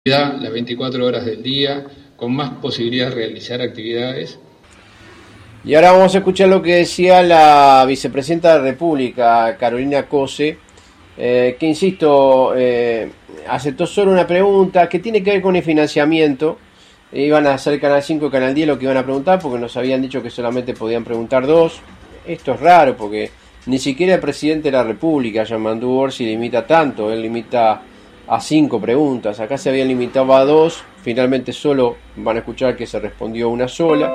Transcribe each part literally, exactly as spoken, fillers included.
las veinticuatro horas del día, con más posibilidad de realizar actividades. Y ahora vamos a escuchar lo que decía la vicepresidenta de la República, Carolina Cose, eh, que insisto, eh, aceptó solo una pregunta que tiene que ver con el financiamiento. Iban a hacer Canal cinco y Canal diez lo que iban a preguntar, porque nos habían dicho que solamente podían preguntar dos. Esto es raro, porque ni siquiera el presidente de la República, Jean-Mandu Orsi, limita tanto. Él limita a cinco preguntas. Acá se habían limitado a dos. Finalmente solo van a escuchar que se respondió una sola.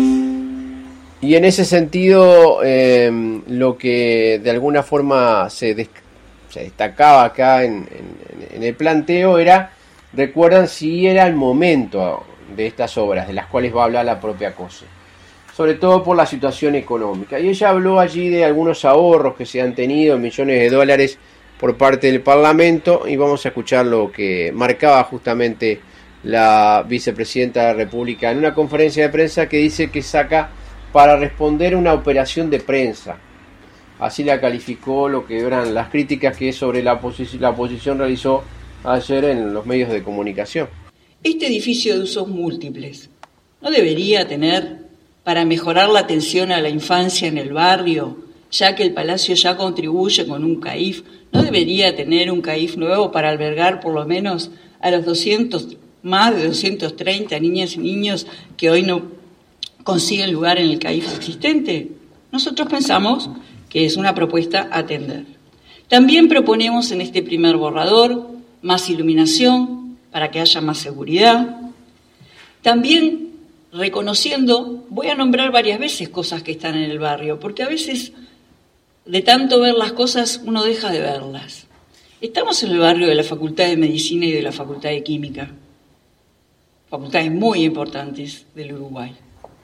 Y en ese sentido, eh, lo que de alguna forma se, des- se destacaba acá en, en, en el planteo era, recuerdan si era el momento de estas obras, de las cuales va a hablar la propia Cose, sobre todo por la situación económica. Y ella habló allí de algunos ahorros que se han tenido en millones de dólares por parte del Parlamento, y vamos a escuchar lo que marcaba justamente la vicepresidenta de la República en una conferencia de prensa, que dice que saca para responder una operación de prensa. Así la calificó lo que eran las críticas que sobre la, oposi- la oposición realizó ayer en los medios de comunicación. Este edificio de usos múltiples no debería tener, para mejorar la atención a la infancia en el barrio, ya que el Palacio ya contribuye con un CAIF, no debería tener un CAIF nuevo para albergar por lo menos a los doscientos, más de doscientos treinta niñas y niños que hoy no consiguen lugar en el CAIF existente. Nosotros pensamos que es una propuesta a atender. También proponemos en este primer borrador más iluminación para que haya más seguridad. También reconociendo, voy a nombrar varias veces cosas que están en el barrio, porque a veces de tanto ver las cosas uno deja de verlas. Estamos en el barrio de la Facultad de Medicina y de la Facultad de Química, facultades muy importantes del Uruguay.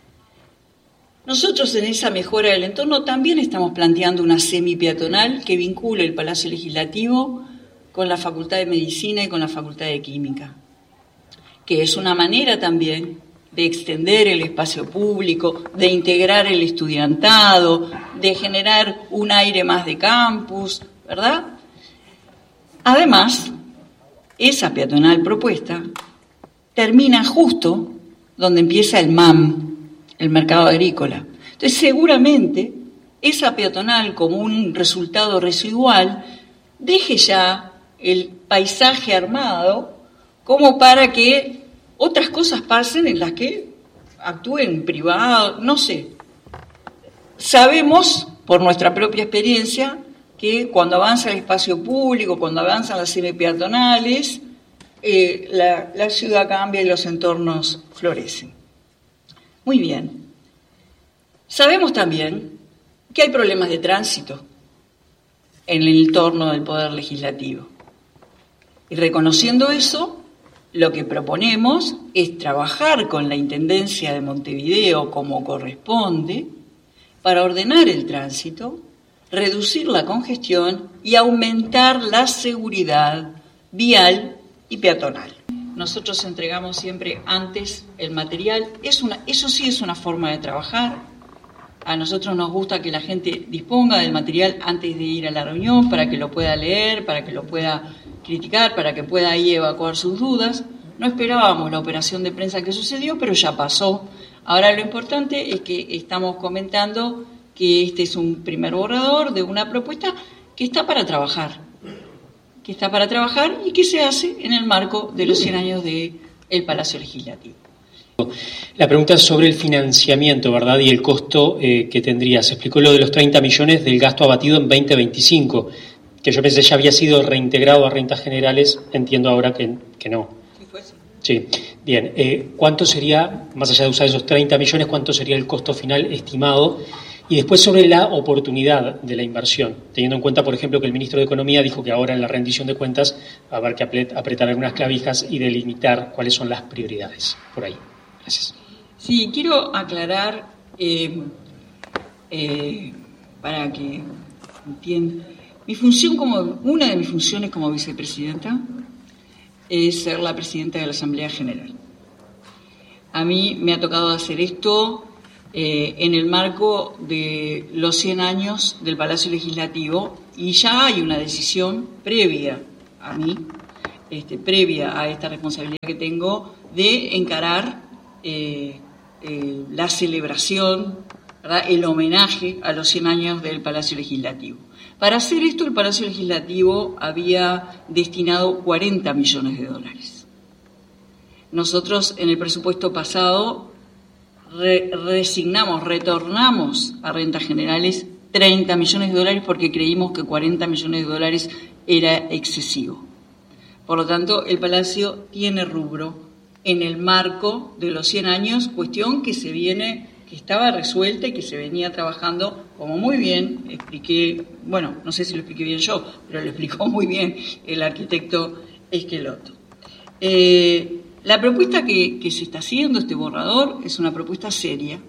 Nosotros en esa mejora del entorno también estamos planteando una semi-peatonal que vincule el Palacio Legislativo con la Facultad de Medicina y con la Facultad de Química, que es una manera también de extender el espacio público, de integrar el estudiantado, de generar un aire más de campus, ¿verdad? Además, esa peatonal propuesta termina justo donde empieza el M A M, el mercado agrícola. Entonces, seguramente, esa peatonal como un resultado residual deje ya el paisaje armado como para que otras cosas pasen en las que actúen privados, no sé. Sabemos, por nuestra propia experiencia, que cuando avanza el espacio público, cuando avanzan las semipeatonales, eh, la, la ciudad cambia y los entornos florecen. Muy bien. Sabemos también que hay problemas de tránsito en el entorno del Poder Legislativo. Y reconociendo eso, lo que proponemos es trabajar con la Intendencia de Montevideo como corresponde para ordenar el tránsito, reducir la congestión y aumentar la seguridad vial y peatonal. Nosotros entregamos siempre antes el material. Es una, eso sí es una forma de trabajar. A nosotros nos gusta que la gente disponga del material antes de ir a la reunión para que lo pueda leer, para que lo pueda criticar, para que pueda ahí evacuar sus dudas. No esperábamos la operación de prensa que sucedió, pero ya pasó. Ahora lo importante es que estamos comentando que este es un primer borrador de una propuesta que está para trabajar, que está para trabajar y que se hace en el marco de los cien años del Palacio Legislativo. La pregunta es sobre el financiamiento, ¿verdad? Y el costo eh, que tendría. Se explicó lo de los treinta millones del gasto abatido en veinte veinticinco, que yo pensé ya había sido reintegrado a rentas generales, entiendo ahora que, que no. Sí, fue así. Sí, bien. Eh, ¿Cuánto sería, más allá de usar esos treinta millones, cuánto sería el costo final estimado? Y después sobre la oportunidad de la inversión, teniendo en cuenta, por ejemplo, que el ministro de Economía dijo que ahora en la rendición de cuentas va a haber que apretar algunas clavijas y delimitar cuáles son las prioridades. Por ahí. Gracias. Sí, quiero aclarar, eh, eh, para que entiendan, mi función como, una de mis funciones como vicepresidenta es ser la presidenta de la Asamblea General. A mí me ha tocado hacer esto eh, en el marco de los cien años del Palacio Legislativo y ya hay una decisión previa a mí este, previa a esta responsabilidad que tengo, de encarar eh, eh, la celebración, ¿verdad?, el homenaje a los cien años del Palacio Legislativo. Para hacer esto, el Palacio Legislativo había destinado cuarenta millones de dólares. Nosotros, en el presupuesto pasado, re resignamos, retornamos a rentas generales treinta millones de dólares porque creímos que cuarenta millones de dólares era excesivo. Por lo tanto, el Palacio tiene rubro en el marco de los cien años, cuestión que se viene, que estaba resuelta y que se venía trabajando, como muy bien expliqué, bueno, no sé si lo expliqué bien yo, pero lo explicó muy bien el arquitecto Esqueloto. Eh, la propuesta que, que se está haciendo, este borrador, es una propuesta seria,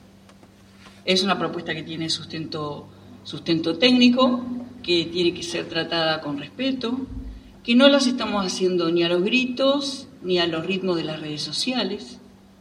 es una propuesta que tiene sustento, sustento técnico, que tiene que ser tratada con respeto, que no las estamos haciendo ni a los gritos, ni a los ritmos de las redes sociales.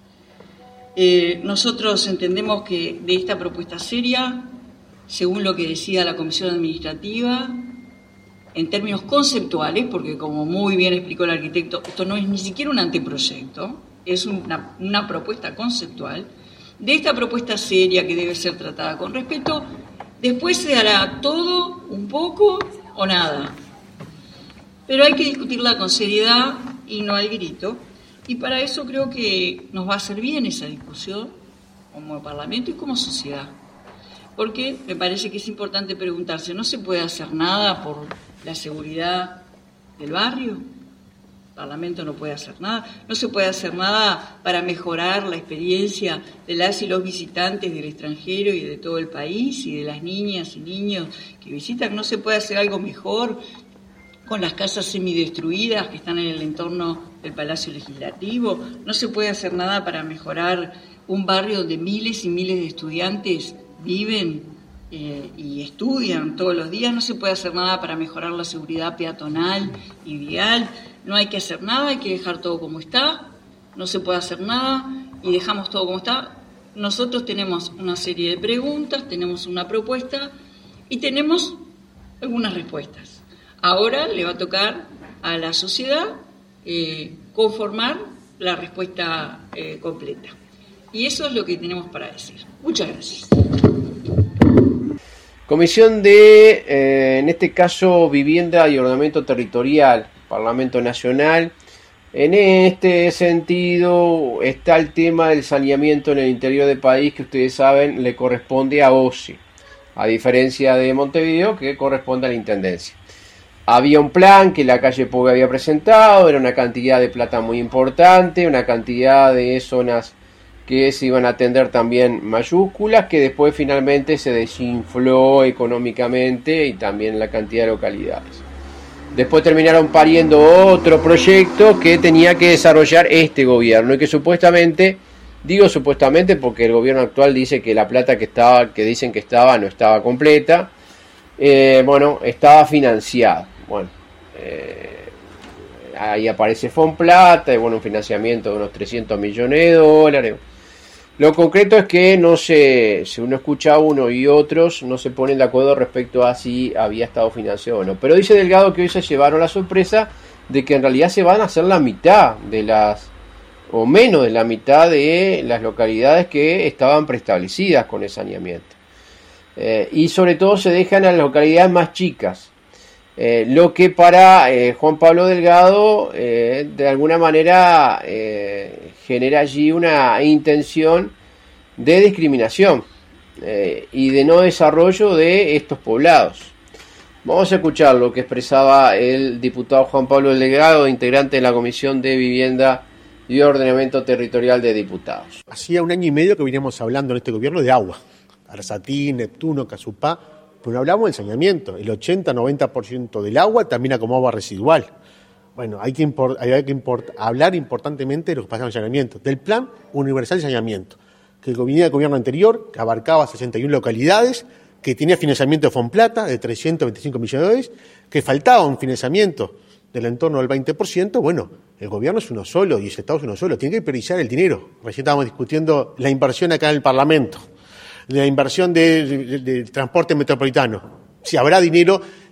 Eh, nosotros entendemos que de esta propuesta seria, según lo que decida la Comisión Administrativa, en términos conceptuales, porque como muy bien explicó el arquitecto, esto no es ni siquiera un anteproyecto, es una, una propuesta conceptual, de esta propuesta seria que debe ser tratada con respeto, después se hará todo, un poco o nada. Pero hay que discutirla con seriedad y no al grito, y para eso creo que nos va a hacer bien esa discusión como Parlamento y como sociedad. Porque me parece que es importante preguntarse, ¿no se puede hacer nada por la seguridad del barrio? El Parlamento no puede hacer nada. No se puede hacer nada para mejorar la experiencia de las y los visitantes del extranjero y de todo el país y de las niñas y niños que visitan. No se puede hacer algo mejor con las casas semidestruidas que están en el entorno del Palacio Legislativo. No se puede hacer nada para mejorar un barrio donde miles y miles de estudiantes viven eh, y estudian todos los días. No se puede hacer nada para mejorar la seguridad peatonal y vial. No hay que hacer nada, hay que dejar todo como está. No se puede hacer nada y dejamos todo como está. Nosotros tenemos una serie de preguntas, tenemos una propuesta y tenemos algunas respuestas. Ahora le va a tocar a la sociedad eh, conformar la respuesta eh, completa. Y eso es lo que tenemos para decir. Muchas gracias. Comisión de, eh, en este caso, Vivienda y Ordenamiento Territorial, Parlamento Nacional. En este sentido está el tema del saneamiento en el interior del país, que ustedes saben le corresponde a O C E, a diferencia de Montevideo, que corresponde a la Intendencia. Había un plan que la calle Pogue había presentado, era una cantidad de plata muy importante, una cantidad de zonas que se iban a atender también mayúsculas, que después finalmente se desinfló económicamente y también la cantidad de localidades. Después terminaron pariendo otro proyecto que tenía que desarrollar este gobierno y que supuestamente, digo supuestamente porque el gobierno actual dice que la plata que estaba, que dicen que estaba, no estaba completa, eh, bueno, estaba financiada. Bueno, eh, ahí aparece Fonplata, y bueno, un financiamiento de unos trescientos millones de dólares. Lo concreto es que no se, si uno escucha a uno y otros, no se ponen de acuerdo respecto a si había estado financiado o no. Pero dice Delgado que hoy se llevaron la sorpresa de que en realidad se van a hacer la mitad de las, o menos de la mitad de las localidades que estaban preestablecidas con el saneamiento. Eh, y sobre todo se dejan a las localidades más chicas. Eh, lo que para eh, Juan Pablo Delgado eh, de alguna manera eh, genera allí una intención de discriminación eh, y de no desarrollo de estos poblados. Vamos a escuchar lo que expresaba el diputado Juan Pablo Delgado, integrante de la Comisión de Vivienda y Ordenamiento Territorial de Diputados. Hacía un año y medio que veníamos hablando en este gobierno de agua, Arsatín, Neptuno, Casupá. Pero hablamos del saneamiento, el ochenta a noventa por ciento del agua termina como agua residual. Bueno, hay que, import, hay que import, hablar importantemente de lo que pasa en el saneamiento, del Plan Universal de Saneamiento, que el gobierno, el gobierno anterior, que abarcaba sesenta y una localidades, que tenía financiamiento de Fonplata de trescientos veinticinco millones de dólares, que faltaba un financiamiento del entorno del veinte por ciento. Bueno, el gobierno es uno solo y el Estado es uno solo, tiene que priorizar el dinero. Recién estábamos discutiendo la inversión acá en el Parlamento, de la inversión del de, de, de transporte metropolitano, si habrá dinero,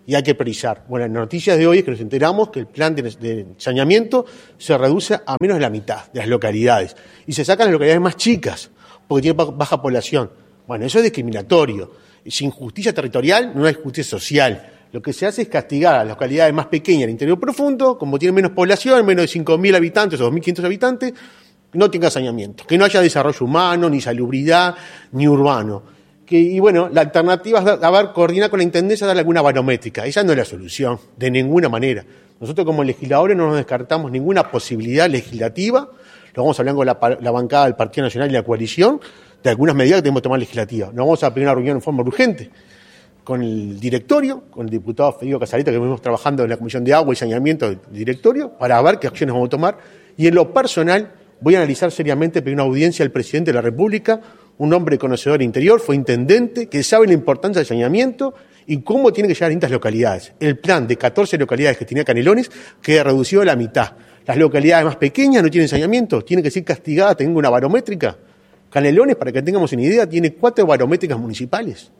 y hay que priorizar. Bueno, las noticias de hoy es que nos enteramos que el plan de, de saneamiento se reduce a menos de la mitad de las localidades y se sacan las localidades más chicas porque tienen baja población. Bueno, eso es discriminatorio. Sin justicia territorial no hay justicia social. Lo que se hace es castigar a las localidades más pequeñas del interior profundo, como tienen menos población, menos de cinco mil habitantes o dos mil quinientos habitantes, no tenga saneamiento, que no haya desarrollo humano, ni salubridad, ni urbano. Que, y bueno, la alternativa es a ver, coordinar con la Intendencia, darle alguna barométrica. Esa no es la solución, de ninguna manera. Nosotros como legisladores no nos descartamos ninguna posibilidad legislativa, lo vamos a hablar con la, la bancada del Partido Nacional y la coalición, de algunas medidas que tenemos que tomar legislativas. Nos vamos a pedir una reunión en forma urgente con el directorio, con el diputado Federico Casarita, que venimos trabajando en la Comisión de Agua y Saneamiento del directorio, para ver qué acciones vamos a tomar. Y en lo personal, voy a analizar seriamente, pedir una audiencia al presidente de la República, un hombre conocedor del interior, fue intendente, que sabe la importancia del saneamiento y cómo tiene que llegar a distintas localidades. El plan de catorce localidades que tenía Canelones queda reducido a la mitad. Las localidades más pequeñas no tienen saneamiento, tienen que ser castigadas, tengo una barométrica. Canelones, para que tengamos una idea, tiene cuatro barométricas municipales.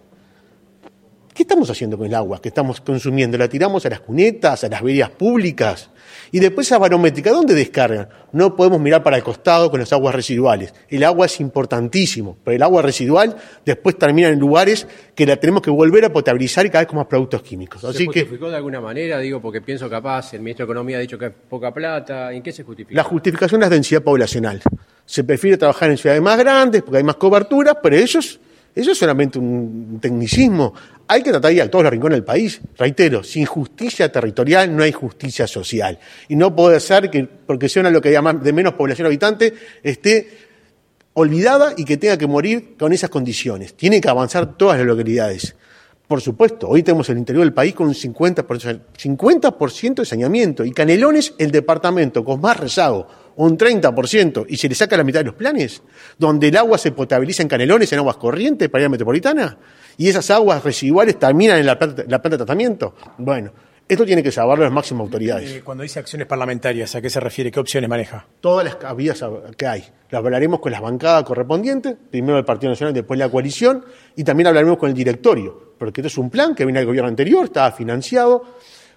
¿Qué estamos haciendo con el agua que estamos consumiendo? ¿La tiramos a las cunetas, a las veredas públicas? Y después esa barométrica, ¿dónde descargan? No podemos mirar para el costado con las aguas residuales. El agua es importantísimo, pero el agua residual después termina en lugares que la tenemos que volver a potabilizar y cada vez con más productos químicos. Así ¿Se que, justificó de alguna manera? Digo, porque pienso capaz, el ministro de Economía ha dicho que es poca plata. ¿En qué se justifica? La justificación es la densidad poblacional. Se prefiere trabajar en ciudades más grandes porque hay más cobertura, pero ellos... Eso es solamente un tecnicismo. Hay que tratar de ir a todos los rincones del país. Reitero, sin justicia territorial no hay justicia social. Y no puede ser que, porque sea una localidad de menos población habitante, esté olvidada y que tenga que morir con esas condiciones. Tienen que avanzar todas las localidades. Por supuesto, hoy tenemos el interior del país con un cincuenta por ciento, cincuenta por ciento de saneamiento. Y Canelones, el departamento con más rezago, un treinta por ciento, y se le saca la mitad de los planes, donde el agua se potabiliza en Canelones, en aguas corrientes para la metropolitana, y esas aguas residuales terminan en la planta, la planta de tratamiento. Bueno, esto tiene que saberlo las máximas autoridades. Eh, cuando dice acciones parlamentarias, ¿a qué se refiere? ¿Qué opciones maneja? Todas las vías que hay. Las hablaremos con las bancadas correspondientes, primero el Partido Nacional, después la coalición, y también hablaremos con el directorio, porque esto es un plan que viene del gobierno anterior, estaba financiado.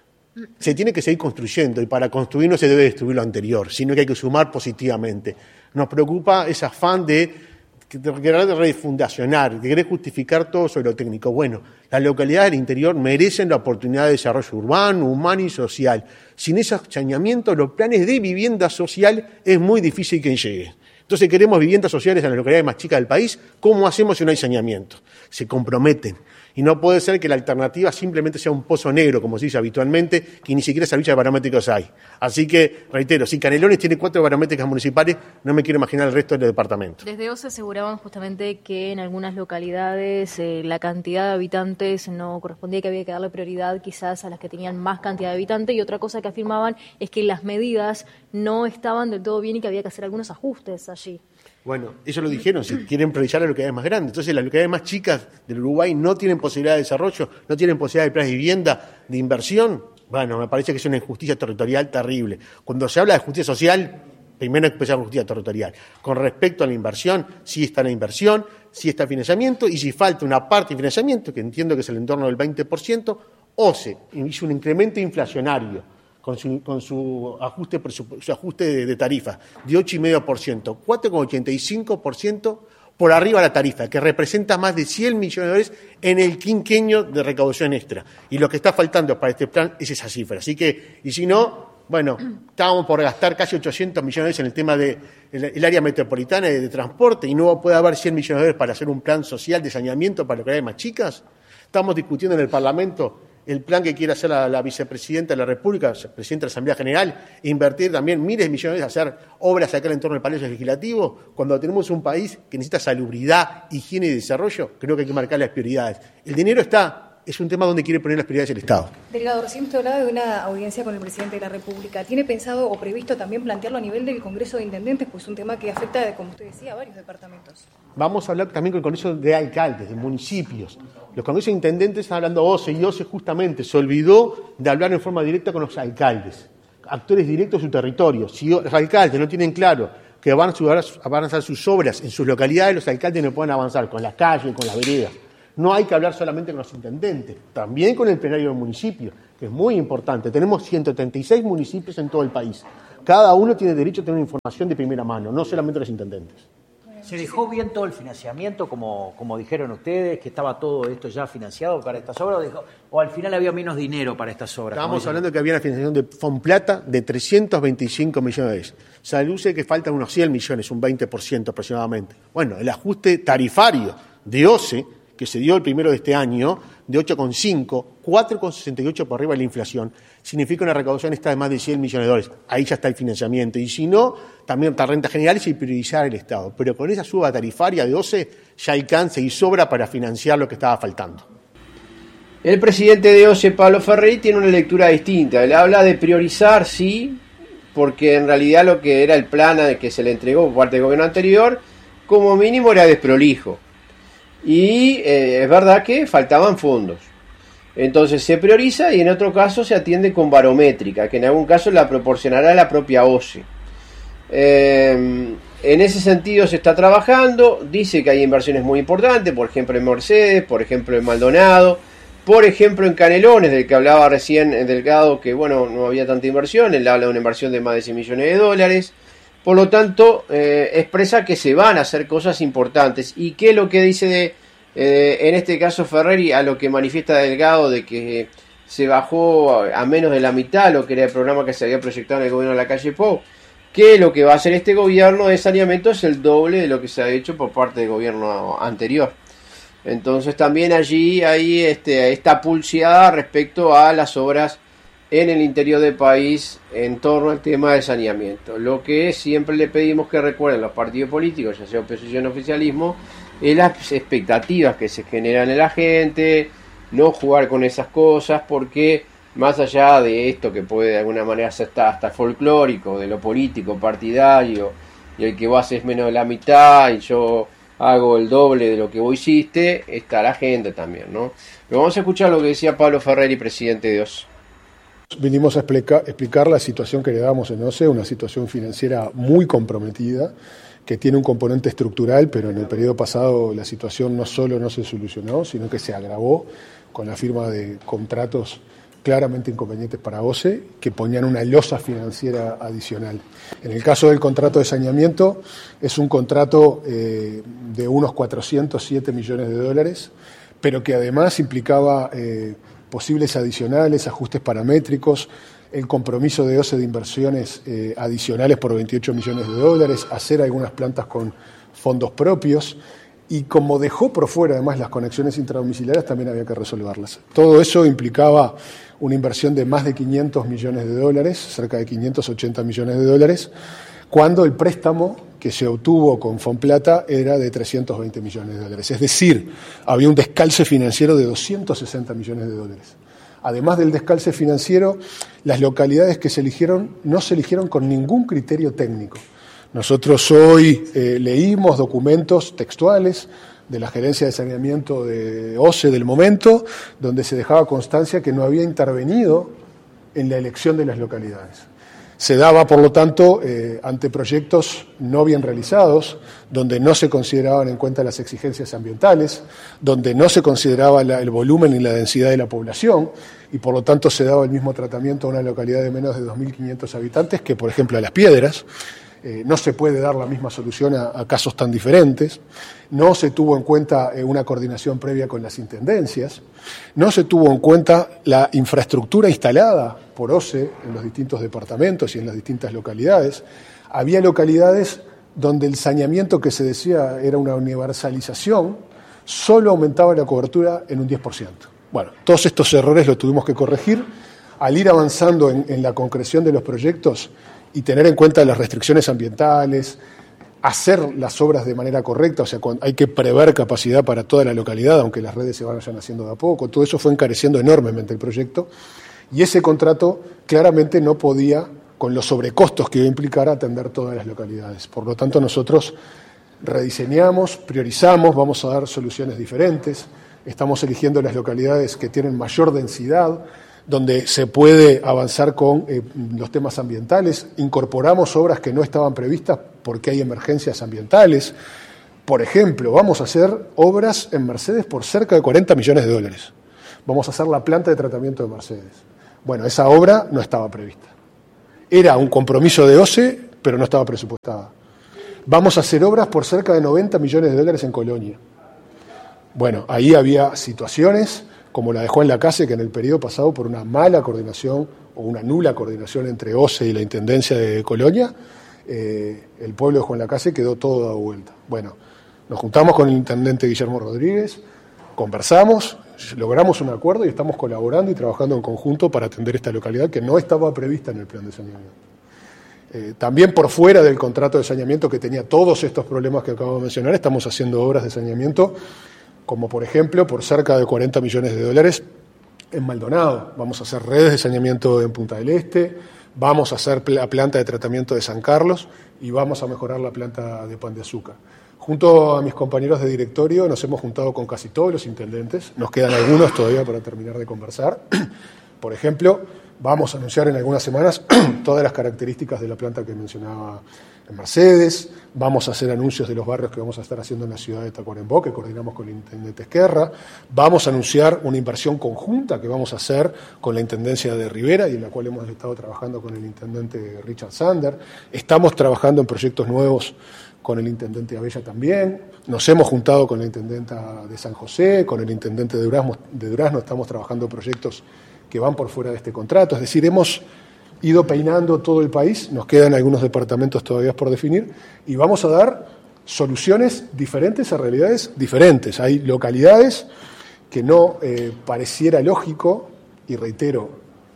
Se tiene que seguir construyendo y para construir no se debe destruir lo anterior, sino que hay que sumar positivamente. Nos preocupa ese afán de querer refundacionar, de querer justificar todo sobre lo técnico. Bueno, las localidades del interior merecen la oportunidad de desarrollo urbano, humano y social. Sin ese saneamiento, los planes de vivienda social es muy difícil que lleguen. Entonces queremos viviendas sociales en las localidades más chicas del país. ¿Cómo hacemos si no hay saneamiento? Se comprometen. Y no puede ser que la alternativa simplemente sea un pozo negro, como se dice habitualmente, que ni siquiera servicios de barométricos hay. Así que, reitero, si Canelones tiene cuatro barométricas municipales, no me quiero imaginar el resto del departamento. Desde O C E aseguraban justamente que en algunas localidades eh, la cantidad de habitantes no correspondía, que había que darle prioridad quizás a las que tenían más cantidad de habitantes, y otra cosa que afirmaban es que las medidas no estaban del todo bien y que había que hacer algunos ajustes allí. Bueno, ellos lo dijeron, si quieren priorizar las localidades más grandes. Entonces las localidades más chicas del Uruguay no tienen posibilidad de desarrollo, no tienen posibilidad de planes de vivienda, de inversión. Bueno, me parece que es una injusticia territorial terrible. Cuando se habla de justicia social, primero hay que empezar con justicia territorial. Con respecto a la inversión, sí está la inversión, sí está el financiamiento, y si falta una parte de financiamiento, que entiendo que es el entorno del veinte por ciento, O C E hizo un incremento inflacionario con su, con su ajuste, su ajuste de, de tarifa de ocho coma cinco por ciento, cuatro coma ochenta y cinco por ciento por arriba de la tarifa, que representa más de cien millones de dólares en el quinquenio de recaudación extra. Y lo que está faltando para este plan es esa cifra. Así que, y si no, bueno, estábamos por gastar casi ochocientos millones de dólares en el tema del de el área metropolitana de, de transporte, y no puede haber cien millones de dólares para hacer un plan social de saneamiento para localidades más chicas. Estamos discutiendo en el Parlamento el plan que quiere hacer la, la vicepresidenta de la República, presidenta de la Asamblea General, e invertir también miles de millones de hacer obras acá en el entorno del Palacio Legislativo. Cuando tenemos un país que necesita salubridad, higiene y desarrollo, creo que hay que marcar las prioridades. El dinero está, es un tema donde quiere poner las prioridades el Estado. Delegado, recién usted hablaba de una audiencia con el presidente de la República. ¿Tiene pensado o previsto también plantearlo a nivel del Congreso de Intendentes? Pues es un tema que afecta, como usted decía, a varios departamentos. Vamos a hablar también con el Congreso de Alcaldes, de municipios. Los congresos de intendentes están hablando O C E, y O C E justamente se olvidó de hablar en forma directa con los alcaldes, actores directos de su territorio. Si los alcaldes no tienen claro que van a, van a avanzar sus obras en sus localidades, los alcaldes no pueden avanzar con las calles, con las veredas. No hay que hablar solamente con los intendentes, también con el plenario del municipio, que es muy importante. Tenemos ciento treinta y seis municipios en todo el país. Cada uno tiene derecho a tener información de primera mano, no solamente los intendentes. ¿Se dejó bien todo el financiamiento, como, como dijeron ustedes, que estaba todo esto ya financiado para estas obras, o, dejó, o al final había menos dinero para estas obras? Estábamos hablando de que había una financiación de Fonplata de trescientos veinticinco millones de dólares. Se aluce que faltan unos cien millones, un veinte por ciento aproximadamente. Bueno, el ajuste tarifario de O C E, que se dio el primero de este año, de ocho coma cinco, cuatro coma sesenta y ocho por arriba de la inflación, significa una recaudación esta de más de cien millones de dólares. Ahí ya está el financiamiento. Y si no, también está rentas generales y priorizar el Estado. Pero con esa suba tarifaria de O C E ya alcanza y sobra para financiar lo que estaba faltando. El presidente de O C E, Pablo Ferreri, tiene una lectura distinta. Él habla de priorizar, sí, porque en realidad lo que era el plan que se le entregó por parte del gobierno anterior, como mínimo era desprolijo. Y eh, es verdad que faltaban fondos. Entonces se prioriza y en otro caso se atiende con barométrica, que en algún caso la proporcionará la propia O C E. Eh, en ese sentido se está trabajando, dice que hay inversiones muy importantes, por ejemplo en Mercedes, por ejemplo en Maldonado, por ejemplo en Canelones, del que hablaba recién Delgado, que bueno, no había tanta inversión, él habla de una inversión de más de cien millones de dólares. Por lo tanto, eh, expresa que se van a hacer cosas importantes. ¿Y qué es lo que dice de, eh, en este caso Ferreri, a lo que manifiesta Delgado de que se bajó a menos de la mitad lo que era el programa que se había proyectado en el gobierno de la calle Pou? Que lo que va a hacer este gobierno de saneamiento es el doble de lo que se ha hecho por parte del gobierno anterior. Entonces también allí hay este, esta pulseada respecto a las obras en el interior del país en torno al tema de saneamiento. Lo que siempre le pedimos que recuerden los partidos políticos, ya sea oposición o oficialismo, es las expectativas que se generan en la gente, no jugar con esas cosas, porque más allá de esto que puede de alguna manera ser hasta, hasta folclórico, de lo político, partidario, y el que vos haces menos de la mitad y yo hago el doble de lo que vos hiciste, está la gente también, ¿no? Pero vamos a escuchar lo que decía Pablo Ferreri, presidente de O C E. Vinimos a explicar, explicar la situación que le damos en O C E, una situación financiera muy comprometida, que tiene un componente estructural, pero en el periodo pasado la situación no solo no se solucionó, sino que se agravó con la firma de contratos claramente inconvenientes para O C E, que ponían una losa financiera adicional. En el caso del contrato de saneamiento, es un contrato eh, de unos cuatrocientos siete millones de dólares, pero que además implicaba eh, posibles adicionales, ajustes paramétricos, el compromiso de O C E de inversiones eh, adicionales por veintiocho millones de dólares, hacer algunas plantas con fondos propios, y como dejó por fuera además las conexiones intradomiciliarias, también había que resolverlas. Todo eso implicaba una inversión de más de quinientos millones de dólares, cerca de quinientos ochenta millones de dólares, cuando el préstamo que se obtuvo con Fonplata era de trescientos veinte millones de dólares. Es decir, había un descalce financiero de doscientos sesenta millones de dólares. Además del descalce financiero, las localidades que se eligieron no se eligieron con ningún criterio técnico. Nosotros hoy eh, leímos documentos textuales de la Gerencia de Saneamiento de O C E del momento, donde se dejaba constancia que no había intervenido en la elección de las localidades. Se daba, por lo tanto, eh, ante proyectos no bien realizados, donde no se consideraban en cuenta las exigencias ambientales, donde no se consideraba la, el volumen y la densidad de la población, y por lo tanto se daba el mismo tratamiento a una localidad de menos de dos mil quinientos habitantes que, por ejemplo, a Las Piedras. Eh, no se puede dar la misma solución a, a casos tan diferentes, no se tuvo en cuenta eh, una coordinación previa con las intendencias, no se tuvo en cuenta la infraestructura instalada por O C E en los distintos departamentos y en las distintas localidades. Había localidades donde el saneamiento que se decía era una universalización, solo aumentaba la cobertura en un diez por ciento. Bueno, todos estos errores los tuvimos que corregir. Al ir avanzando en, en la concreción de los proyectos, y tener en cuenta las restricciones ambientales, hacer las obras de manera correcta, o sea, hay que prever capacidad para toda la localidad, aunque las redes se vayan haciendo de a poco, todo eso fue encareciendo enormemente el proyecto, y ese contrato claramente no podía, con los sobrecostos que iba a implicar, atender todas las localidades. Por lo tanto, nosotros rediseñamos, priorizamos, vamos a dar soluciones diferentes, estamos eligiendo las localidades que tienen mayor densidad, donde se puede avanzar con eh, los temas ambientales, incorporamos obras que no estaban previstas porque hay emergencias ambientales, Por ejemplo, vamos a hacer obras en Mercedes por cerca de cuarenta millones de dólares. Vamos a hacer la planta de tratamiento de Mercedes. Bueno, esa obra no estaba prevista. Era un compromiso de O C E, pero no estaba presupuestada. Vamos a hacer obras por cerca de noventa millones de dólares en Colonia. Bueno, ahí había situaciones como la de Juan Lacase, que en el periodo pasado, por una mala coordinación o una nula coordinación entre O C E y la Intendencia de Colonia, eh, el pueblo de Juan Lacase quedó todo dado vuelta. Bueno, nos juntamos con el intendente Guillermo Rodríguez, conversamos, logramos un acuerdo y estamos colaborando y trabajando en conjunto para atender esta localidad que no estaba prevista en el plan de saneamiento. Eh, también por fuera del contrato de saneamiento que tenía todos estos problemas que acabo de mencionar, estamos haciendo obras de saneamiento, como por ejemplo por cerca de cuarenta millones de dólares en Maldonado. Vamos a hacer redes de saneamiento en Punta del Este, vamos a hacer la planta de tratamiento de San Carlos y vamos a mejorar la planta de Pan de Azúcar. Junto a mis compañeros de directorio nos hemos juntado con casi todos los intendentes, nos quedan algunos todavía para terminar de conversar. Por ejemplo, vamos a anunciar en algunas semanas todas las características de la planta que mencionaba en Mercedes, vamos a hacer anuncios de los barrios que vamos a estar haciendo en la ciudad de Tacuarembó, que coordinamos con el intendente Esquerra, vamos a anunciar una inversión conjunta que vamos a hacer con la Intendencia de Rivera y en la cual hemos estado trabajando con el intendente Richard Sander, estamos trabajando en proyectos nuevos con el intendente Abella también, nos hemos juntado con la intendenta de San José, con el intendente de Durazno, de Durazno estamos trabajando proyectos que van por fuera de este contrato, es decir, hemos ido peinando todo el país, nos quedan algunos departamentos todavía por definir y vamos a dar soluciones diferentes a realidades diferentes. Hay localidades que no eh, pareciera lógico, y reitero,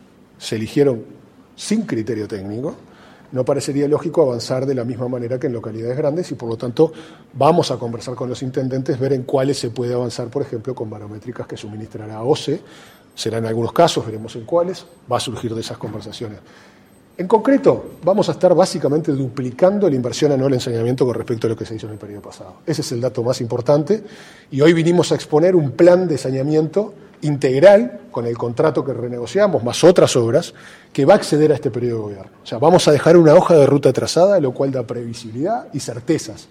se eligieron sin criterio técnico, no parecería lógico avanzar de la misma manera que en localidades grandes y por lo tanto vamos a conversar con los intendentes, ver en cuáles se puede avanzar, por ejemplo, con barométricas que suministrará O C E, será en algunos casos, veremos en cuáles, va a surgir de esas conversaciones. En concreto, vamos a estar básicamente duplicando la inversión anual en saneamiento con respecto a lo que se hizo en el periodo pasado. Ese es el dato más importante y hoy vinimos a exponer un plan de saneamiento integral con el contrato que renegociamos, más otras obras, que va a acceder a este periodo de gobierno. O sea, vamos a dejar una hoja de ruta trazada, lo cual da previsibilidad y certezas.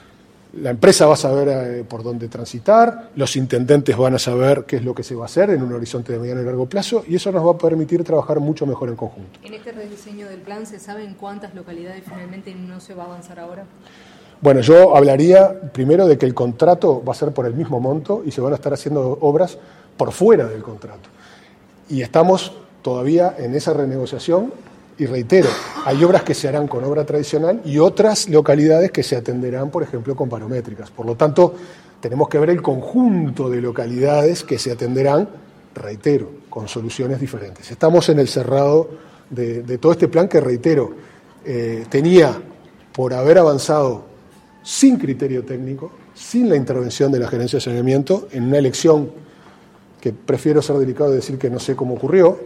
La empresa va a saber eh, por dónde transitar, los intendentes van a saber qué es lo que se va a hacer en un horizonte de mediano y largo plazo y eso nos va a permitir trabajar mucho mejor en conjunto. ¿En este rediseño del plan se sabe en cuántas localidades finalmente no se va a avanzar ahora? Bueno, yo hablaría primero de que el contrato va a ser por el mismo monto y se van a estar haciendo obras por fuera del contrato. Y estamos todavía en esa renegociación. Y reitero, hay obras que se harán con obra tradicional y otras localidades que se atenderán, por ejemplo, con barométricas. Por lo tanto, tenemos que ver el conjunto de localidades que se atenderán, reitero, con soluciones diferentes. Estamos en el cerrado de, de todo este plan que, reitero, eh, tenía, por haber avanzado sin criterio técnico, sin la intervención de la Gerencia de Saneamiento, en una elección que prefiero ser delicado de decir que no sé cómo ocurrió,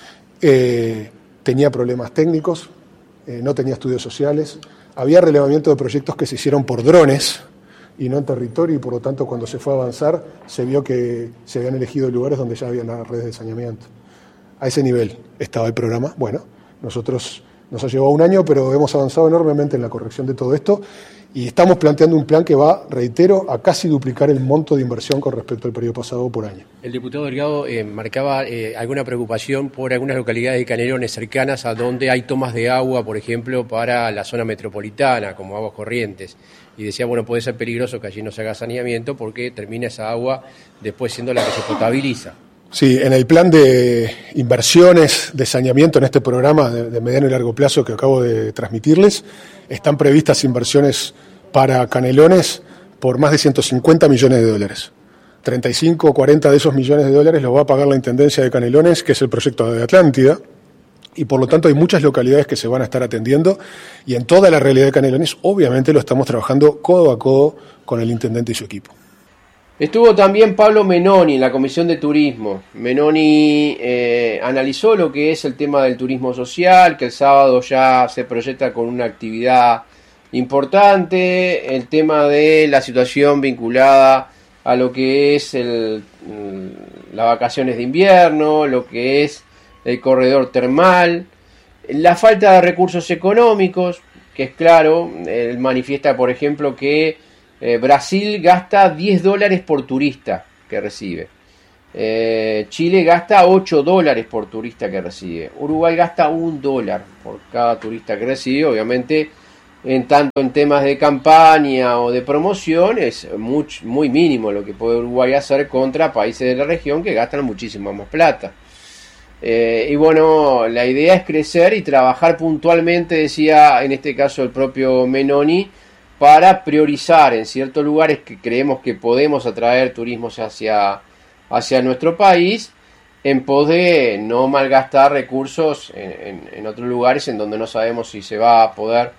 eh, tenía problemas técnicos, eh, no tenía estudios sociales, había relevamiento de proyectos que se hicieron por drones y no en territorio y por lo tanto cuando se fue a avanzar se vio que se habían elegido lugares donde ya había las redes de saneamiento. A ese nivel estaba el programa. Bueno, nosotros nos ha llevado un año, pero hemos avanzado enormemente en la corrección de todo esto y estamos planteando un plan que va, reitero, a casi duplicar el monto de inversión con respecto al periodo pasado por año. El diputado Delgado eh, marcaba eh, alguna preocupación por algunas localidades de Canelones cercanas a donde hay tomas de agua, por ejemplo, para la zona metropolitana, como aguas corrientes. Y decía, bueno, puede ser peligroso que allí no se haga saneamiento porque termina esa agua después siendo la que se potabiliza. Sí, en el plan de inversiones de saneamiento en este programa de, de mediano y largo plazo que acabo de transmitirles, están previstas inversiones para Canelones por más de ciento cincuenta millones de dólares. treinta y cinco o cuarenta de esos millones de dólares los va a pagar la Intendencia de Canelones, que es el proyecto de Atlántida, y por lo tanto hay muchas localidades que se van a estar atendiendo, y en toda la realidad de Canelones obviamente lo estamos trabajando codo a codo con el intendente y su equipo. Estuvo también Pablo Menoni en la Comisión de Turismo. Menoni eh, analizó lo que es el tema del turismo social, que el sábado ya se proyecta con una actividad importante, el tema de la situación vinculada a lo que es el, las vacaciones de invierno, lo que es el corredor termal, la falta de recursos económicos, que es claro, él manifiesta, por ejemplo, que Eh, Brasil gasta diez dólares por turista que recibe. Eh, Chile gasta ocho dólares por turista que recibe. Uruguay gasta un dólar por cada turista que recibe. Obviamente, en tanto en temas de campaña o de promoción, es muy, muy mínimo lo que puede Uruguay hacer contra países de la región que gastan muchísimo más plata. Eh, y bueno, la idea es crecer y trabajar puntualmente, decía en este caso el propio Menoni, para priorizar en ciertos lugares que creemos que podemos atraer turismos hacia, hacia nuestro país, en pos de no malgastar recursos en, en, en otros lugares en donde no sabemos si se va a poder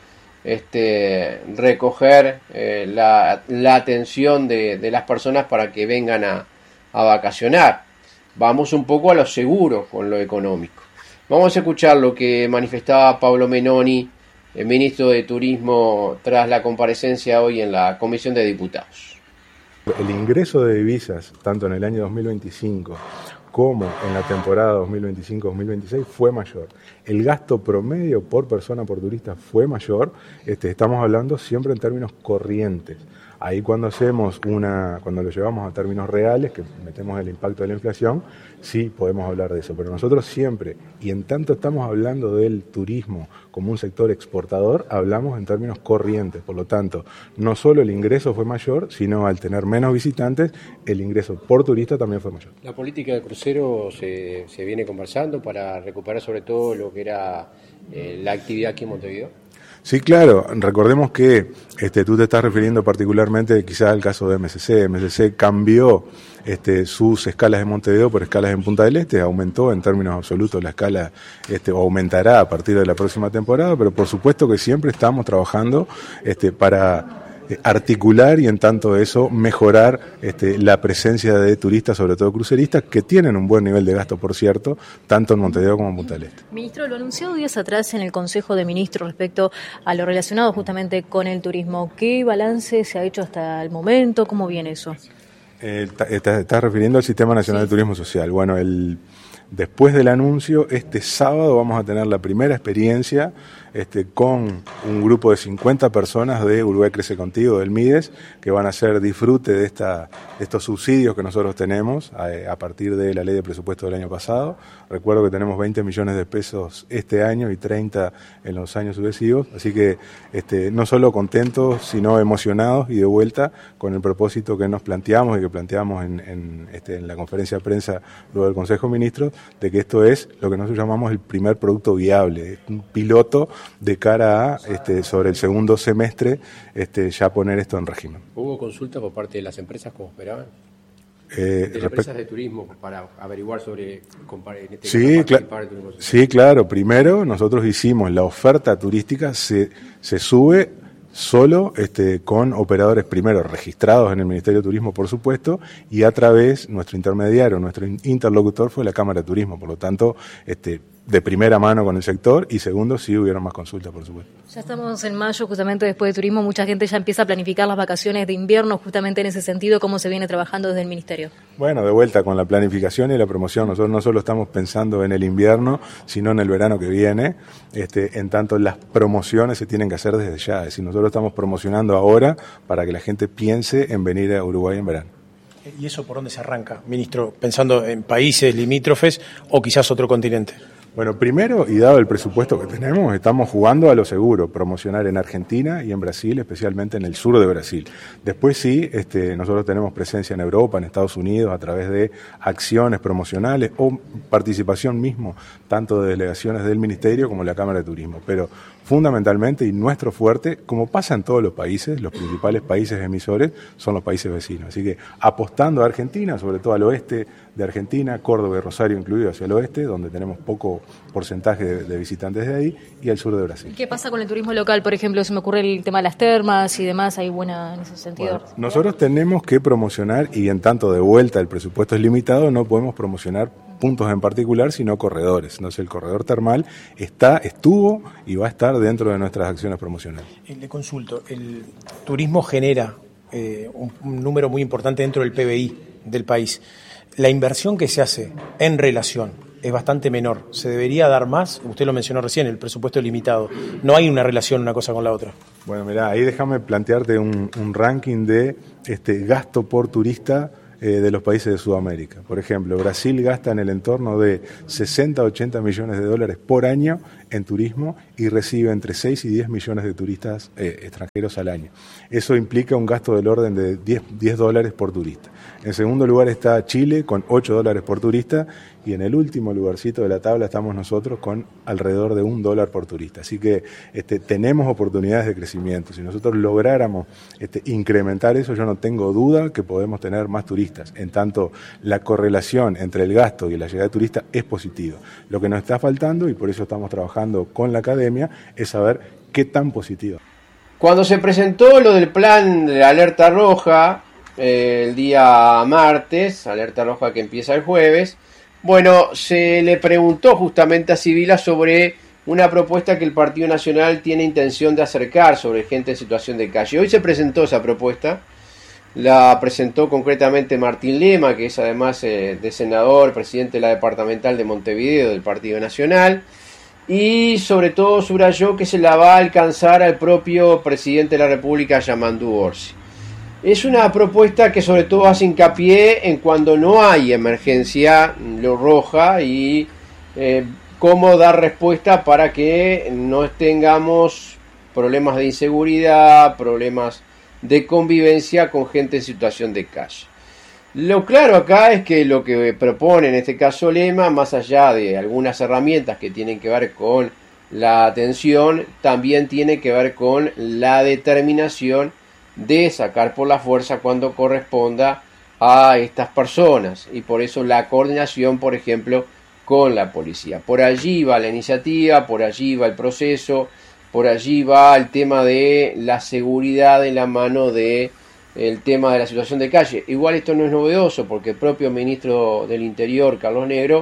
este, recoger eh, la, la atención de, de las personas para que vengan a, a vacacionar. Vamos un poco a lo seguro con lo económico. Vamos a escuchar lo que manifestaba Pablo Menoni, el ministro de Turismo, tras la comparecencia hoy en la Comisión de Diputados. El ingreso de divisas, tanto en el año dos mil veinticinco como en la temporada dos mil veinticinco dos mil veintiséis, fue mayor. El gasto promedio por persona, por turista, fue mayor. Este, estamos hablando siempre en términos corrientes. Ahí cuando hacemos una, cuando lo llevamos a términos reales, que metemos el impacto de la inflación, sí podemos hablar de eso. Pero nosotros siempre, y en tanto estamos hablando del turismo como un sector exportador, hablamos en términos corrientes. Por lo tanto, no solo el ingreso fue mayor, sino al tener menos visitantes, el ingreso por turista también fue mayor. La política de crucero se, se viene conversando para recuperar sobre todo lo que era eh, la actividad aquí en Montevideo. Sí, claro. Recordemos que este, tú te estás refiriendo particularmente quizás al caso de M S C. M S C cambió este, sus escalas de Montevideo por escalas en Punta del Este, aumentó en términos absolutos la escala, este, o aumentará a partir de la próxima temporada, pero por supuesto que siempre estamos trabajando este, para articular y en tanto eso mejorar este, la presencia de turistas, sobre todo cruceristas, que tienen un buen nivel de gasto, por cierto, tanto en Montevideo como en Punta del Este. Ministro, lo anunció días atrás en el Consejo de Ministros respecto a lo relacionado justamente con el turismo. ¿Qué balance se ha hecho hasta el momento? ¿Cómo viene eso? Eh, Estás está refiriendo al Sistema Nacional sí. de Turismo Social. Bueno, el... Después del anuncio, este sábado vamos a tener la primera experiencia este, con un grupo de cincuenta personas de Uruguay Crece Contigo, del MIDES, que van a hacer disfrute de, esta, de estos subsidios que nosotros tenemos a, a partir de la ley de presupuesto del año pasado. Recuerdo que tenemos veinte millones de pesos este año y treinta en los años sucesivos, así que este, no solo contentos, sino emocionados y de vuelta con el propósito que nos planteamos y que planteamos en, en, este, en la conferencia de prensa luego del Consejo de Ministros, de que esto es lo que nosotros llamamos el primer producto viable, un piloto de cara a, este, sobre el segundo semestre, este, ya poner esto en régimen. ¿Hubo consultas por parte de las empresas como esperaban? Eh, de las empresas de turismo para averiguar sobre en este sí, cl- sí, claro. Primero nosotros hicimos la oferta turística, se, se sube solo este, con operadores primero registrados en el Ministerio de Turismo, por supuesto, y a través, nuestro intermediario, nuestro interlocutor fue la Cámara de Turismo, por lo tanto, este, de primera mano con el sector, y segundo, sí hubieron más consultas, por supuesto. Ya estamos en mayo, justamente después de turismo, mucha gente ya empieza a planificar las vacaciones de invierno, justamente en ese sentido, ¿cómo se viene trabajando desde el Ministerio? Bueno, de vuelta con la planificación y la promoción, nosotros no solo estamos pensando en el invierno, sino en el verano que viene, este, en tanto las promociones se tienen que hacer desde ya, es decir, nosotros estamos promocionando ahora para que la gente piense en venir a Uruguay en verano. ¿Y eso por dónde se arranca, ministro? ¿Pensando en países limítrofes o quizás otro continente? Bueno, primero, y dado el presupuesto que tenemos, estamos jugando a lo seguro, promocionar en Argentina y en Brasil, especialmente en el sur de Brasil. Después sí, este, nosotros tenemos presencia en Europa, en Estados Unidos, a través de acciones promocionales o participación mismo, tanto de delegaciones del Ministerio como de la Cámara de Turismo. Pero fundamentalmente, y nuestro fuerte, como pasa en todos los países, los principales países emisores son los países vecinos. Así que apostando a Argentina, sobre todo al oeste de Argentina, Córdoba y Rosario incluido hacia el oeste, donde tenemos poco porcentaje de, de visitantes de ahí, y al sur de Brasil. ¿Qué pasa con el turismo local? Por ejemplo, se me ocurre el tema de las termas y demás, ¿hay buena en ese sentido? Bueno, nosotros tenemos que promocionar, y en tanto de vuelta el presupuesto es limitado, no podemos promocionar puntos en particular, sino corredores. Entonces el corredor termal está, estuvo y va a estar dentro de nuestras acciones promocionales. Le consulto, el turismo genera eh, un, un número muy importante dentro del P B I del país. La inversión que se hace en relación es bastante menor. ¿Se debería dar más? Usted lo mencionó recién, el presupuesto limitado. No hay una relación una cosa con la otra. Bueno, mirá, ahí déjame plantearte un, un ranking de este gasto por turista eh, de los países de Sudamérica. Por ejemplo, Brasil gasta en el entorno de sesenta a ochenta millones de dólares por año en turismo y recibe entre seis y diez millones de turistas eh, extranjeros al año. Eso implica un gasto del orden de diez dólares por turista. En segundo lugar está Chile con ocho dólares por turista y en el último lugarcito de la tabla estamos nosotros con alrededor de un dólar por turista. Así que este, tenemos oportunidades de crecimiento. Si nosotros lográramos este, incrementar eso, yo no tengo duda que podemos tener más turistas. En tanto, la correlación entre el gasto y la llegada de turistas es positiva. Lo que nos está faltando, y por eso estamos trabajando con la academia, es saber qué tan positiva. Cuando se presentó lo del plan de alerta roja, eh, el día martes, alerta roja que empieza el jueves, bueno, se le preguntó justamente a Sibila sobre una propuesta que el Partido Nacional tiene intención de acercar sobre gente en situación de calle. Hoy se presentó esa propuesta, la presentó concretamente Martín Lema, que es además eh, de senador, presidente de la departamental de Montevideo del Partido Nacional, y sobre todo subrayó que se la va a alcanzar al propio presidente de la República, Yamandu Orsi. Es una propuesta que sobre todo hace hincapié en cuando no hay emergencia lo roja y eh, cómo dar respuesta para que no tengamos problemas de inseguridad, problemas de convivencia con gente en situación de calle. Lo claro acá es que lo que propone en este caso Lema, más allá de algunas herramientas que tienen que ver con la atención, también tiene que ver con la determinación de sacar por la fuerza cuando corresponda a estas personas, y por eso la coordinación, por ejemplo, con la policía. Por allí va la iniciativa, por allí va el proceso, por allí va el tema de la seguridad en la mano de el tema de la situación de calle. Igual esto no es novedoso, porque el propio ministro del Interior, Carlos Negro,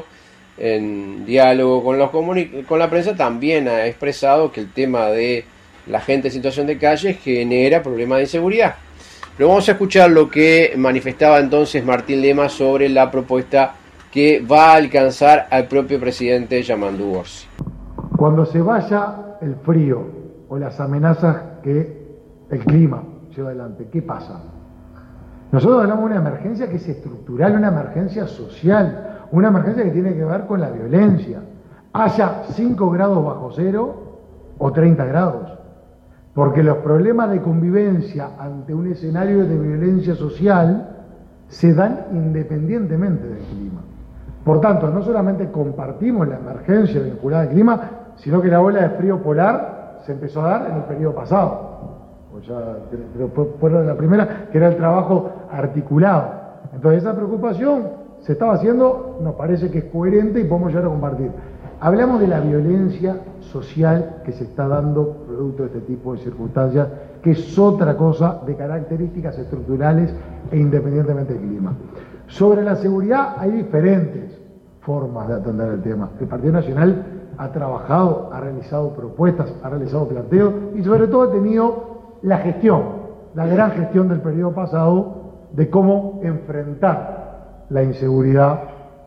en diálogo con los comuni- con la prensa, también ha expresado que el tema de la gente en situación de calle genera problemas de inseguridad. Pero vamos a escuchar lo que manifestaba entonces Martín Lema sobre la propuesta que va a alcanzar al propio presidente Yamandu Orsi. Cuando se vaya el frío o las amenazas que el clima lleva adelante, ¿qué pasa? Nosotros hablamos de una emergencia que es estructural, una emergencia social, una emergencia que tiene que ver con la violencia. Haya cinco grados bajo cero o treinta grados. Porque los problemas de convivencia ante un escenario de violencia social se dan independientemente del clima. Por tanto, no solamente compartimos la emergencia vinculada al clima, sino que la ola de frío polar se empezó a dar en el periodo pasado. O ya, pero fue la primera, que era el trabajo articulado. Entonces esa preocupación se estaba haciendo, nos parece que es coherente y podemos llegar a compartir. Hablamos de la violencia social que se está dando producto de este tipo de circunstancias, que es otra cosa de características estructurales e independientemente del clima. Sobre la seguridad hay diferentes formas de atender el tema. El Partido Nacional ha trabajado, ha realizado propuestas, ha realizado planteos y sobre todo ha tenido la gestión, la gran gestión del periodo pasado de cómo enfrentar la inseguridad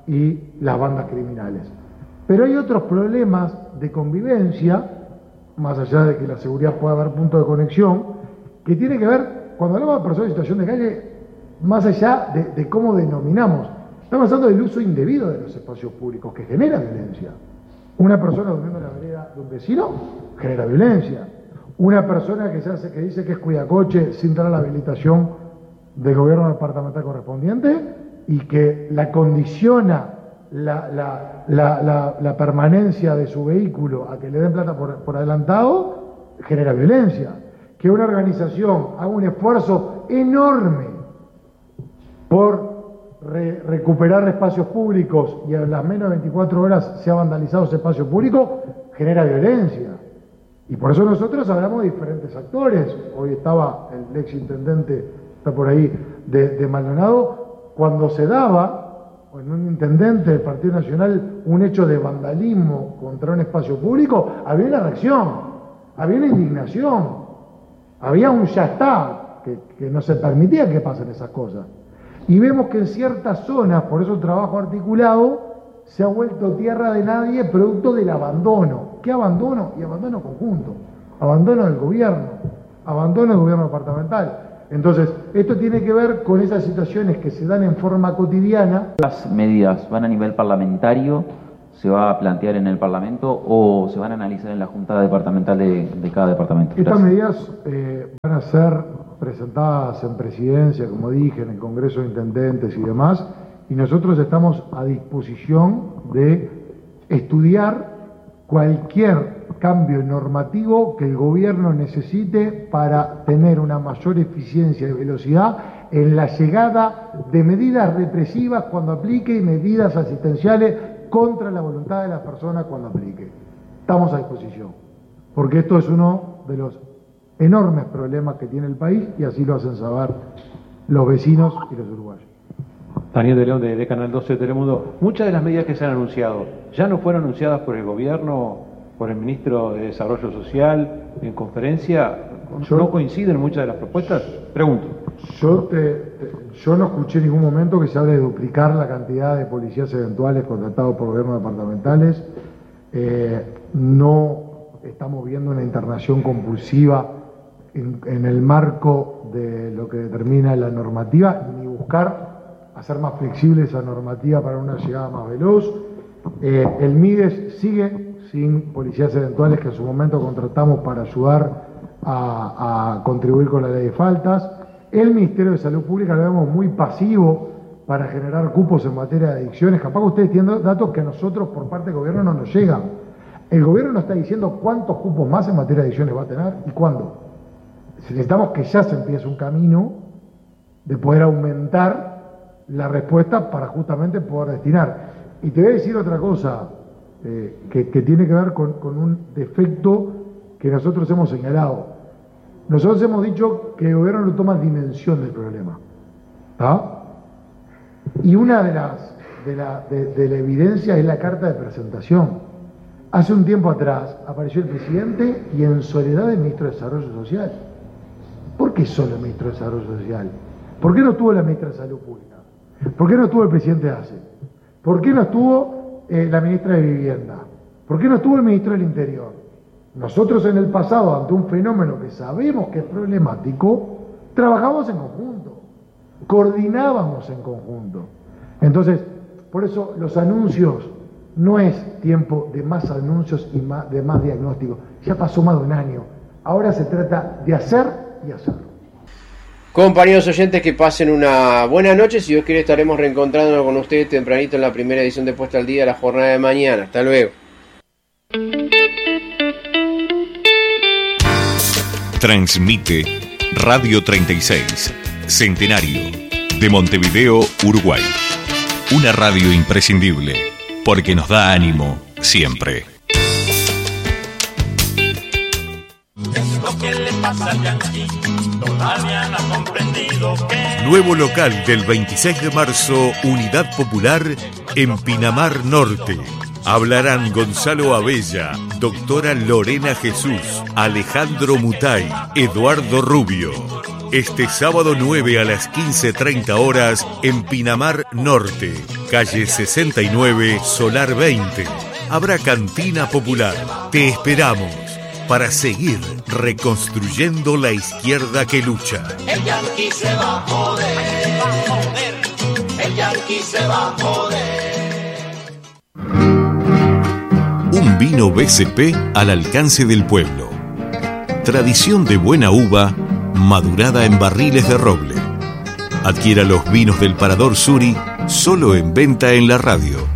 y las bandas criminales. Pero hay otros problemas de convivencia, más allá de que la seguridad pueda haber puntos de conexión, que tiene que ver, cuando hablamos de personas en situación de calle, más allá de, de cómo denominamos, estamos hablando del uso indebido de los espacios públicos, que genera violencia. Una persona durmiendo en la vereda de un vecino genera violencia. Una persona que, se hace, que dice que es cuidacoche sin tener la habilitación del gobierno departamental correspondiente y que la condiciona La, la, la, la, la permanencia de su vehículo a que le den plata por, por adelantado, genera violencia. Que una organización haga un esfuerzo enorme por re, recuperar espacios públicos y a las menos de veinticuatro horas se ha vandalizado ese espacio público, genera violencia. Y por eso nosotros hablamos de diferentes actores. Hoy estaba el ex intendente, está por ahí, de, de Maldonado, cuando se daba o en un intendente del Partido Nacional un hecho de vandalismo contra un espacio público, había una reacción, había una indignación, había un ya está, que, que no se permitía que pasen esas cosas. Y vemos que en ciertas zonas, por eso el trabajo articulado, se ha vuelto tierra de nadie producto del abandono. ¿Qué abandono? Y abandono conjunto. Abandono del gobierno. Abandono del gobierno departamental. Entonces, esto tiene que ver con esas situaciones que se dan en forma cotidiana. ¿Las medidas van a nivel parlamentario? ¿Se va a plantear en el Parlamento o se van a analizar en la Junta Departamental de, de cada departamento? Estas medidas eh, van a ser presentadas en presidencia, como dije, en el Congreso de Intendentes y demás, y nosotros estamos a disposición de estudiar cualquier cambio normativo que el gobierno necesite para tener una mayor eficiencia y velocidad en la llegada de medidas represivas cuando aplique y medidas asistenciales contra la voluntad de las personas cuando aplique. Estamos a disposición, porque esto es uno de los enormes problemas que tiene el país y así lo hacen saber los vecinos y los uruguayos. Daniel de León de, de Canal doce de Telemundo. Muchas de las medidas que se han anunciado ya no fueron anunciadas por el gobierno, por el ministro de Desarrollo Social en conferencia. Yo, ¿no coinciden muchas de las propuestas? Pregunto. Yo, te, te, yo no escuché en ningún momento que se hable de duplicar la cantidad de policías eventuales contratados por gobiernos departamentales. Eh, no estamos viendo una internación compulsiva en, en el marco de lo que determina la normativa, ni buscar hacer más flexible esa normativa para una llegada más veloz. Eh, el MIDES sigue sin policías eventuales que en su momento contratamos para ayudar a, a contribuir con la ley de faltas. El Ministerio de Salud Pública lo vemos muy pasivo para generar cupos en materia de adicciones. Capaz que ustedes tienen datos que a nosotros por parte del gobierno no nos llegan. El gobierno nos está diciendo cuántos cupos más en materia de adicciones va a tener y cuándo. Necesitamos que ya se empiece un camino de poder aumentar la respuesta para justamente poder destinar. Y te voy a decir otra cosa eh, que, que tiene que ver con, con un defecto que nosotros hemos señalado. Nosotros hemos dicho que el gobierno no toma dimensión del problema. ¿Está? Y una de las de la, de, de la evidencia es la carta de presentación. Hace un tiempo atrás apareció el presidente y en soledad el ministro de Desarrollo Social. ¿Por qué solo el ministro de Desarrollo Social? ¿Por qué no estuvo la ministra de Salud Pública? ¿Por qué no estuvo el presidente de A C E? ¿Por qué no estuvo eh, la ministra de Vivienda? ¿Por qué no estuvo el ministro del Interior? Nosotros en el pasado, ante un fenómeno que sabemos que es problemático, trabajamos en conjunto, coordinábamos en conjunto. Entonces, por eso los anuncios, no es tiempo de más anuncios y más, de más diagnósticos. Ya pasó más de un año. Ahora se trata de hacer y hacer. Compañeros oyentes, que pasen una buena noche. Si Dios quiere, estaremos reencontrándonos con ustedes tempranito en la primera edición de Puesta al Día, la jornada de mañana. Hasta luego. Transmite Radio treinta y seis, Centenario, de Montevideo, Uruguay. Una radio imprescindible, porque nos da ánimo siempre. Nuevo local del veintiséis de marzo, Unidad Popular, en Pinamar Norte. Hablarán Gonzalo Abella, doctora Lorena Jesús, Alejandro Mutay, Eduardo Rubio. Este sábado nueve a las quince treinta horas en Pinamar Norte, calle sesenta y nueve, Solar veinte. Habrá cantina popular. Te esperamos para seguir reconstruyendo la izquierda que lucha. El yanqui se va a joder, el yanqui se va a joder. Un vino B C P al alcance del pueblo. Tradición de buena uva, madurada en barriles de roble. Adquiera los vinos del Parador Suri, solo en venta en la radio.